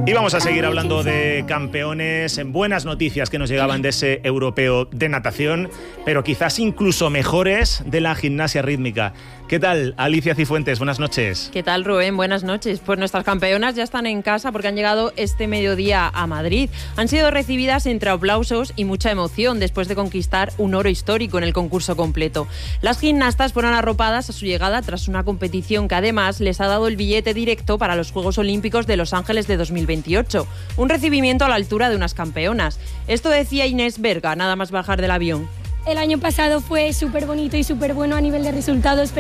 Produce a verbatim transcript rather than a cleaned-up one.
Y vamos a seguir hablando de campeones, en buenas noticias que nos llegaban de ese europeo de natación, pero quizás incluso mejores de la gimnasia rítmica. ¿Qué tal, Alicia Cifuentes? Buenas noches. ¿Qué tal, Rubén? Buenas noches. Pues nuestras campeonas ya están en casa porque han llegado este mediodía a Madrid. Han sido recibidas entre aplausos y mucha emoción después de conquistar un oro histórico en el concurso completo. Las gimnastas fueron arropadas a su llegada tras una competición que además les ha dado el billete directo para los Juegos Olímpicos de Los Ángeles de dos mil veintiocho. Un recibimiento a la altura de unas campeonas. Esto decía Inés Berga, nada más bajar del avión. El año pasado fue súper bonito y súper bueno a nivel de resultados.